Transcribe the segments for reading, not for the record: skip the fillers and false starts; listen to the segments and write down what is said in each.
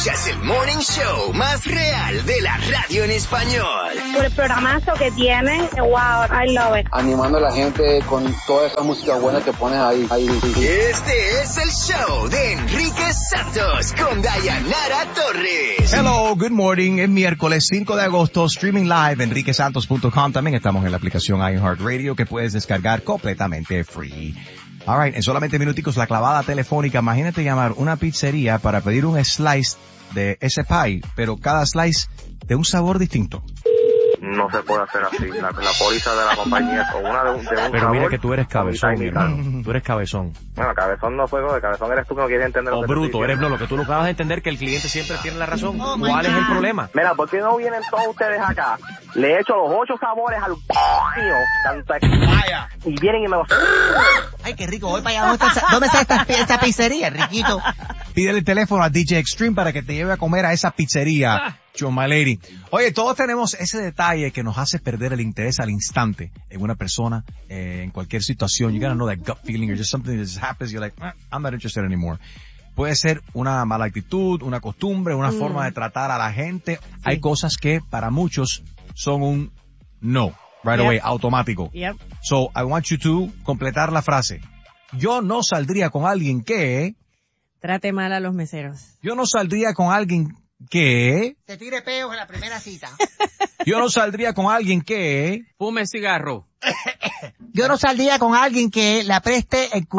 Escuchas el Morning Show más real de la radio en español. Por el programazo que tienen, wow, I love it. Animando a la gente con toda esa música buena que pones ahí. Este es el show de Enrique Santos con Dayanara Torres. Hello, good morning. Es miércoles 5 de agosto, streaming live, enriquesantos.com. También estamos en la aplicación iHeartRadio que puedes descargar completamente free. Alright, en solamente minuticos la clavada telefónica. Imagínate llamar una pizzería para pedir un slice de ese pie, pero cada slice de un sabor distinto. No se puede hacer así. La póliza de la compañía o una de un Pero sabor, mira que tú eres cabezón, mi hermano. Tú eres cabezón. Bueno, cabezón no fue, de cabezón eres tú que no quieres entender. O bruto, eres lo que tú no acabas de entender, que el cliente siempre tiene la razón. ¿Cuál es el problema? Mira, ¿por qué no vienen todos ustedes acá? Le echo los 8 sabores al mío, tanto y vienen y me los... Ay, qué rico, voy para allá. ¿Dónde está esta pizzería, Riquito? Pídele el teléfono a DJ Extreme para que te lleve a comer a esa pizzería, Choma Lady. Oye, todos tenemos ese detalle que nos hace perder el interés al instante en una persona, en cualquier situación. You gotta know that gut feeling or just something that just happens. You're like, I'm not interested anymore. Puede ser una mala actitud, una costumbre, una forma de tratar a la gente. Sí. Hay cosas que para muchos son un no, right away, automático. Yep. So, I want you to completar la frase. Yo no saldría con alguien que... Trate mal a los meseros. Yo no saldría con alguien que... Se tire peos en la primera cita. Yo no saldría con alguien que... Fume cigarro. Yo no saldría con alguien que le apreste el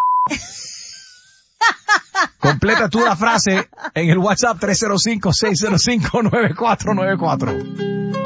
Completa tú la frase en el WhatsApp 305-605-9494.